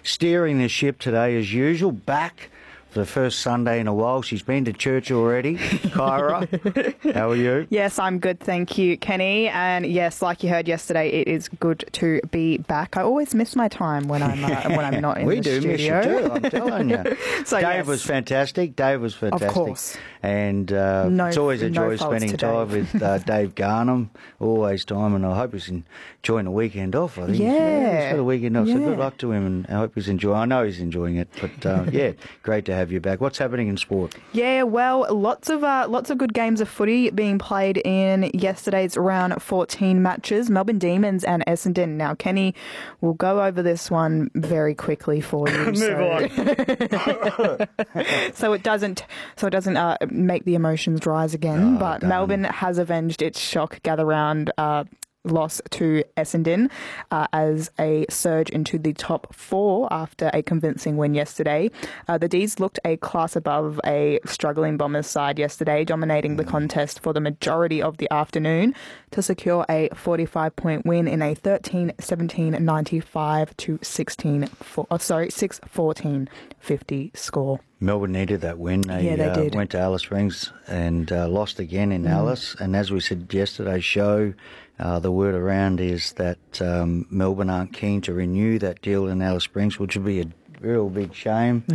steering the ship today as usual. Back for the first Sunday in a while. She's been to church already. Kyra, how are you? Yes, I'm good, thank you, Kenny. And yes, like you heard yesterday, it is good to be back. I always miss my time when I'm not in we the do studio. miss you too, I'm telling you. So, Dave was fantastic. Of course. And it's always a joy spending time with Dave Garnham. Always time, and I hope he's enjoying the weekend off. I think he's got a weekend off, so good luck to him, and I hope he's enjoying. I know he's enjoying it, but yeah, great to have you back. What's happening in sport? Yeah, well, lots of good games of footy being played in yesterday's round 14 matches. Melbourne Demons and Essendon. Now, Kenny will go over this one very quickly for you. Move on. So it doesn't make the emotions rise again. But Melbourne has avenged its shock gather round loss to Essendon as a surge into the top four after a convincing win yesterday. The D's looked a class above a struggling Bombers side yesterday, dominating the contest for the majority of the afternoon to secure a 45-point win in a 13-17 95 to 6-14-50 score. Melbourne needed that win. They did. Went to Alice Springs and lost again in Alice. And as we said yesterday's show, the word around is that Melbourne aren't keen to renew that deal in Alice Springs, which would be a real big shame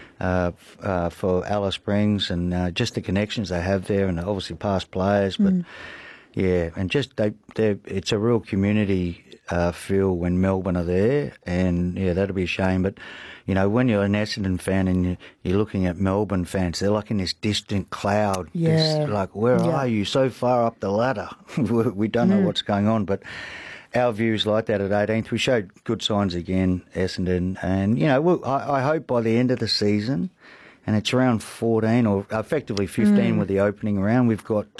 for Alice Springs and just the connections they have there, and obviously past players. But yeah, and just it's a real community feel when Melbourne are there, and yeah, that'll be a shame. But you know, when you're an Essendon fan and you're looking at Melbourne fans, they're like in this distant cloud. Yeah. Like, where are you? So far up the ladder. We don't know what's going on, but our view's like that at 18th. We showed good signs again, Essendon, and you know, I hope by the end of the season, and it's round 14 or effectively 15 with the opening round, we've got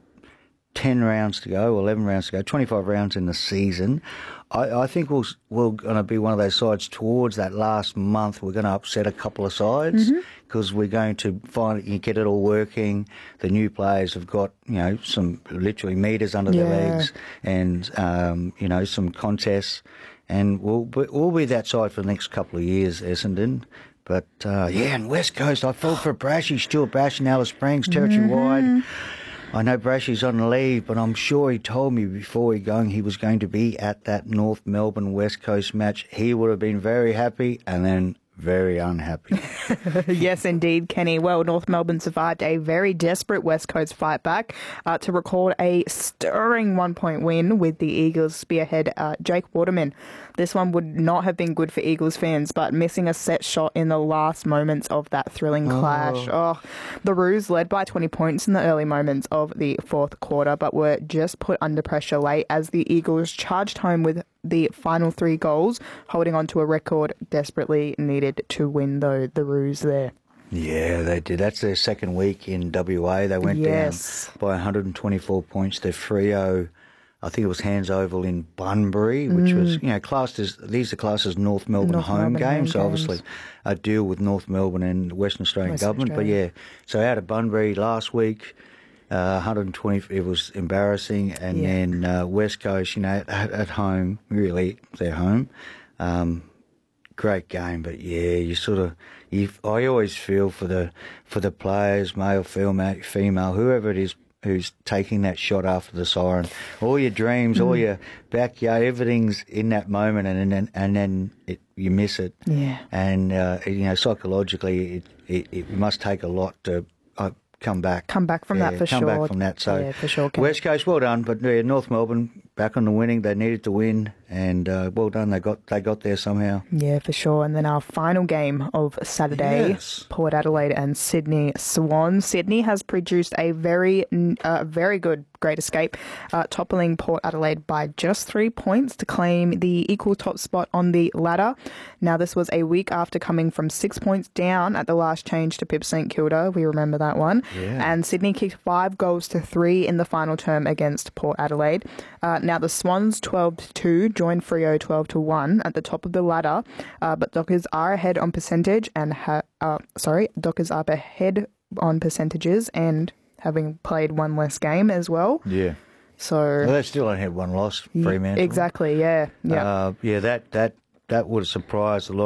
10 rounds to go, 11 rounds to go, 25 rounds in the season. I think we're going to be one of those sides towards that last month. We're going to upset a couple of sides because we're going to get it all working. The new players have got, you know, some literally metres under their legs and, you know, some contests. And we'll be that side for the next couple of years, Essendon. But, and West Coast, I felt for Brashy, Stuart Brash in Alice Springs, territory-wide. I know Brashy's on leave, but I'm sure he told me before he was going to be at that North Melbourne West Coast match. He would have been very happy and then very unhappy. Yes, indeed, Kenny. Well, North Melbourne survived a very desperate West Coast fight back to record a stirring 1-point win with the Eagles spearhead Jake Waterman. This one would not have been good for Eagles fans, but missing a set shot in the last moments of that thrilling clash. The Roos led by 20 points in the early moments of the fourth quarter, but were just put under pressure late as the Eagles charged home with the final 3 goals, holding on to a record desperately needed to win, though, the Roos there. Yeah, they did. That's their second week in WA. They went down by 124 points to Freo. I think it was Hands Oval in Bunbury, which was, you know, these are classed as North Melbourne home games. So obviously a deal with North Melbourne and Western Australian government. Australia. But yeah, so out of Bunbury last week, 120, it was embarrassing. And then West Coast, you know, at home, really, their home. Great game, but yeah, I always feel for the players, male, female, whoever it is, who's taking that shot after the siren. All your dreams, all your backyard, everything's in that moment, and then you miss it. Yeah. And you know, psychologically, it must take a lot to come back from that for sure. Come back from that. So yeah, for sure. West Coast, well done, but North Melbourne back on the winning. They needed to win, and well done. They got there somehow. Yeah, for sure. And then our final game of Saturday, Port Adelaide and Sydney Swans. Sydney has produced a very good Great Escape, toppling Port Adelaide by just 3 points to claim the equal top spot on the ladder. Now, this was a week after coming from 6 points down at the last change to Pip St Kilda. We remember that one. Yeah. And Sydney kicked 5 goals to 3 in the final term against Port Adelaide. Now, the Swans 12-2 joined Freo 12-1 at the top of the ladder, but Dockers are ahead on percentage and Dockers are ahead on percentages and having played one less game as well. Yeah. So they still only had one loss, Fremantle. Exactly. Yeah. Yeah. That would have surprised a lot